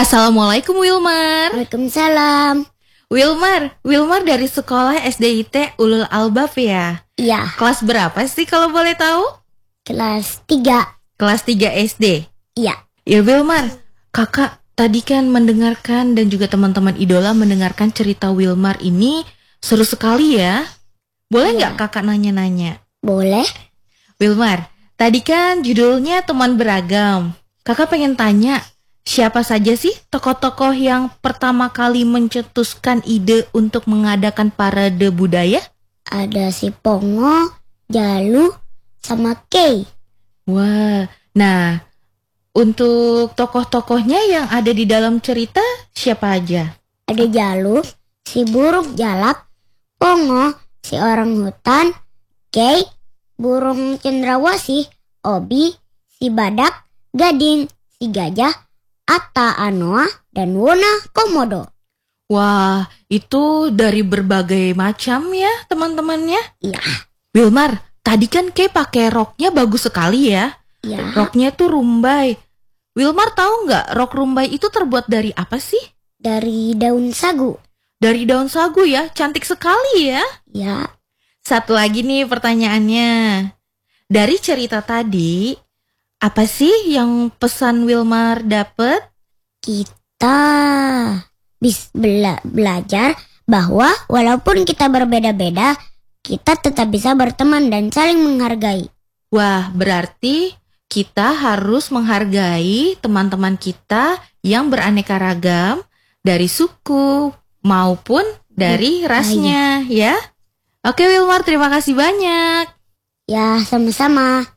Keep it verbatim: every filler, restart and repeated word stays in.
Assalamualaikum Wilmar. Waalaikumsalam. Wilmar, Wilmar dari sekolah S D I T Ulul Albab ya? Iya. Kelas berapa sih kalau boleh tahu? Kelas tiga. Kelas tiga S D? Iya. Ya Wilmar, kakak tadi kan mendengarkan dan juga teman-teman idola mendengarkan cerita Wilmar ini seru sekali ya. Boleh nggak Iya. kakak nanya-nanya? Boleh. Wilmar, tadi kan judulnya teman beragam. Kakak pengen tanya, siapa saja sih tokoh-tokoh yang pertama kali mencetuskan ide untuk mengadakan parade budaya? Ada si Pongo, Jalu, sama Kay. Wah, nah untuk tokoh-tokohnya yang ada di dalam cerita siapa aja? Ada Jalu, si burung jalak, Pongo, si orang hutan, Kay, burung cendrawasih, Obi, si badak, Gading, si gajah, Atta Anoa, dan Wona Komodo. Wah, itu dari berbagai macam ya teman-temannya. Iya. Wilmar, tadi kan Kay pakai roknya bagus sekali ya. Iya. Roknya tuh rumbai. Wilmar tahu nggak rok rumbai itu terbuat dari apa sih? Dari daun sagu. Dari daun sagu ya, cantik sekali ya. Ya. Satu lagi nih pertanyaannya. Dari cerita tadi, apa sih yang pesan Wilmar dapet? Kita bisa bela- belajar bahwa walaupun kita berbeda-beda, kita tetap bisa berteman dan saling menghargai. Wah, berarti kita harus menghargai teman-teman kita yang beraneka ragam dari suku maupun dari rasnya ya. Oke Wilmar, terima kasih banyak. Ya, sama-sama.